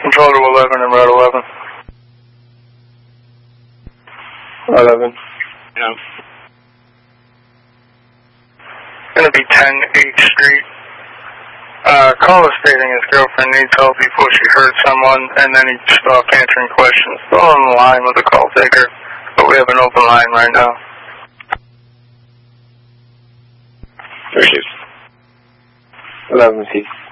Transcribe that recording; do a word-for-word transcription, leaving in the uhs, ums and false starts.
Control to eleven and Route eleven. eleven. Yeah. Gonna be ten eighth Street. Uh, caller stating his girlfriend needs help before she hurt someone, and then he stopped answering questions. Still on the line with the call taker, but we have an open line right now. There she is. eleven, T.